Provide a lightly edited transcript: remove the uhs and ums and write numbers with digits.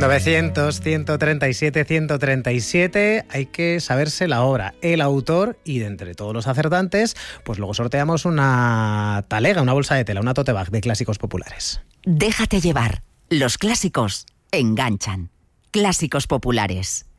900, 137, 137, hay que saberse la obra, el autor, y de entre todos los acertantes, pues luego sorteamos una talega, una bolsa de tela, una tote bag de clásicos populares. Déjate llevar. Los clásicos enganchan. Clásicos populares.